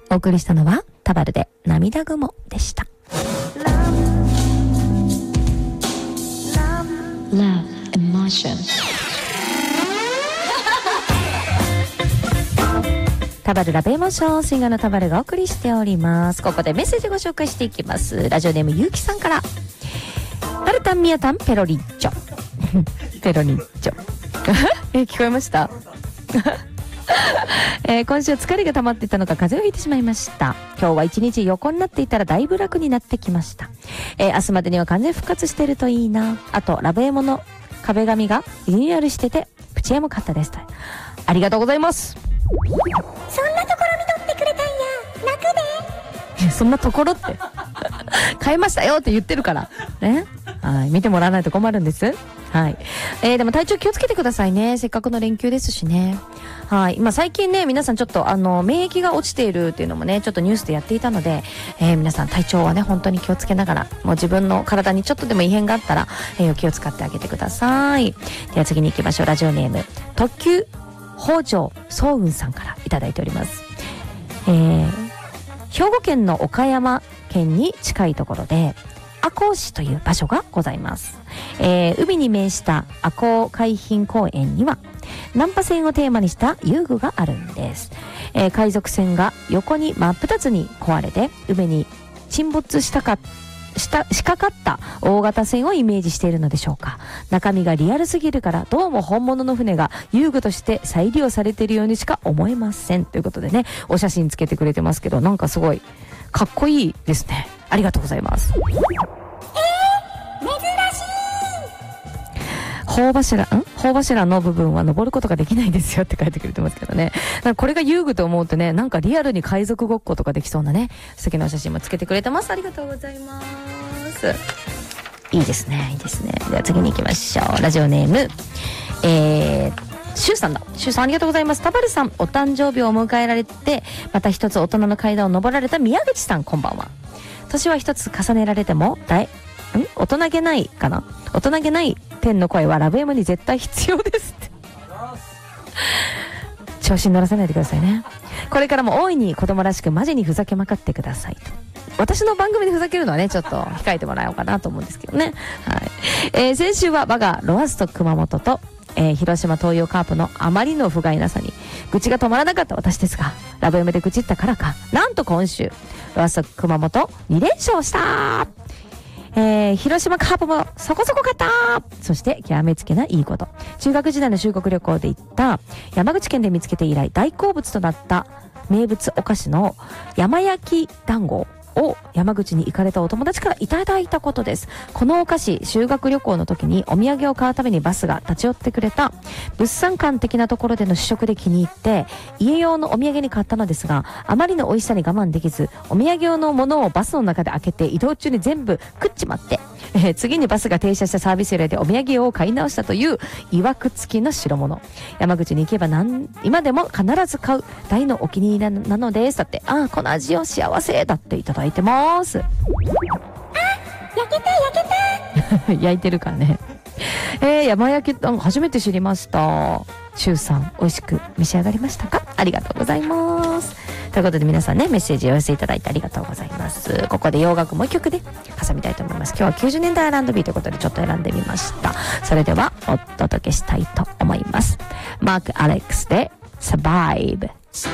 お送りしたのはタバルで涙雲でした。 Love Emotion タバルラブエモーション、シンガーのタバルがお送りしております。ここでメッセージご紹介していきます。ラジオネームゆうきさんから、タルタンミヤタンペロリッチョペロリッチョ聞こえました今週疲れが溜まっていたのか風邪をひいてしまいました。今日は一日横になっていたらだいぶ楽になってきました。明日までには完全復活しているといいな。あとラブエモの壁紙がリニューアルしててプチエモ買ったです。ありがとうございます。 そんなところ見とってくれたんや。楽でそんなところって買いましたよって言ってるからね。はい、見てもらわないと困るんです。はい、でも体調気をつけてくださいね。せっかくの連休ですしね。はい、今最近ね、皆さんちょっと免疫が落ちているっていうのもね、ちょっとニュースでやっていたので、皆さん体調はね本当に気をつけながら、もう自分の体にちょっとでも異変があったら、気を使ってあげてください。では次に行きましょう。ラジオネーム特急北条総雲さんからいただいております。兵庫県の岡山県に近いところで赤穂市という場所がございます。海に面した赤穂海浜公園には難破船をテーマにした遊具があるんです。海賊船が横に真っ二つに壊れて海に沈没仕掛かった大型船をイメージしているのでしょうか。中身がリアルすぎるからどうも本物の船が遊具として再利用されているようにしか思えませんということでね、お写真つけてくれてますけど、なんかすごいかっこいいですね。ありがとうございます。 珍しい。 頬柱の部分は登ることができないですよって書いてくれてますけどね。なんかこれが遊具と思うとね、なんかリアルに海賊ごっことかできそうなね、素敵なお写真もつけてくれてます。ありがとうございます。いいですね、いいですね。では次に行きましょう。ラジオネームシュウさんだ。シュウさんありがとうございます。タバルさんお誕生日を迎えられて、また一つ大人の階段を登られた宮口さん、こんばんは。年は一つ重ねられても大人げないかな。大人げない天の声はラブエモに絶対必要ですって調子に乗らせないでくださいね。これからも大いに子供らしくマジにふざけまくってくださいと。私の番組でふざけるのはね、ちょっと控えてもらおうかなと思うんですけどね。はい、先週は我がロアスト熊本と、広島東洋カープのあまりの不甲斐なさに愚痴が止まらなかった私ですが、ラブエモで愚痴ったからか、なんと今週ロアスト熊本2連勝した。広島カープもそこそこ勝った。そして極めつけないいこと、中学時代の修学旅行で行った山口県で見つけて以来大好物となった名物お菓子の山焼き団子を山口に行かれたお友達からいただいたことです。このお菓子、修学旅行の時にお土産を買うためにバスが立ち寄ってくれた物産館的なところでの試食で気に入って家用のお土産に買ったのですが、あまりの美味しさに我慢できずお土産用のものをバスの中で開けて移動中に全部食っちまって、次にバスが停車したサービスエリアでお土産用を買い直したという曰く付きの代物。山口に行けば今でも必ず買う大のお気に入りなのです。だって、この味を幸せだっていただいてます。 焼けた焼いてるからね。山焼き初めて知りました。シュウさん美味しく召し上がりましたか？ありがとうございます。ということで皆さんね、メッセージをお寄せいただいてありがとうございます。ここで洋楽もう一曲で挟みたいと思います。今日は90年代 R&B ということでちょっと選んでみました。それではお届けしたいと思います。マーク・アレックスで Survive。